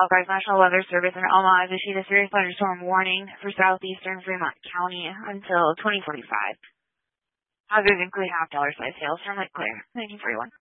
Algarve National Weather Service in Alma has issued a severe thunderstorm warning for southeastern Fremont County until 2045. Hazards include half dollar size hail from Lake Claire, 1941.